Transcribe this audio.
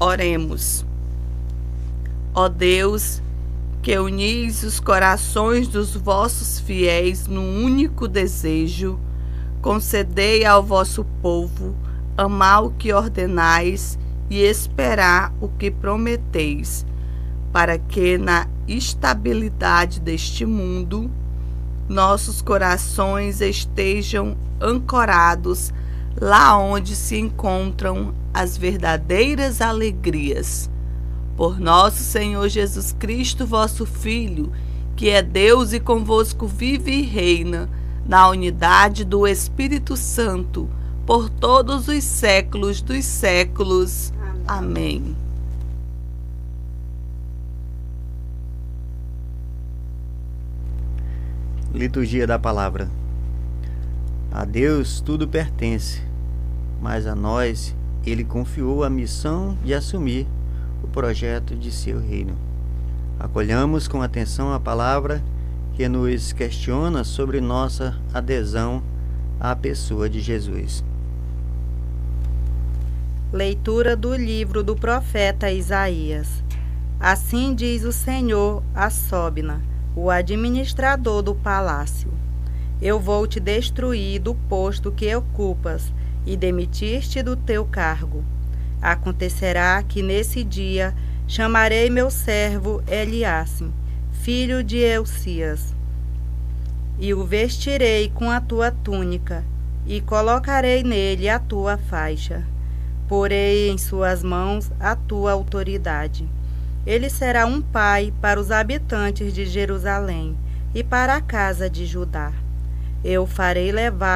Oremos. Ó Deus, que unis os corações dos vossos fiéis num único desejo, concedei ao vosso povo amar o que ordenais e esperar o que prometeis, para que na estabilidade deste mundo nossos corações estejam ancorados lá onde se encontram as verdadeiras alegrias. Por nosso Senhor Jesus Cristo, vosso Filho, que é Deus e convosco vive e reina, na unidade do Espírito Santo, por todos os séculos dos séculos. Amém. Liturgia da Palavra. A Deus tudo pertence, mas a nós Ele confiou a missão de assumir o projeto de seu reino. Acolhamos com atenção a palavra que nos questiona sobre nossa adesão à pessoa de Jesus. Leitura do livro do profeta Isaías. Assim diz o Senhor a Sobna, o administrador do palácio: eu vou te destruir do posto que ocupas e demitir-te do teu cargo. Acontecerá que nesse dia chamarei meu servo Eliasim, filho de Elcias, e o vestirei com a tua túnica, e colocarei nele a tua faixa. Porei em suas mãos a tua autoridade. Ele será um pai para os habitantes de Jerusalém e para a casa de Judá. Eu farei levar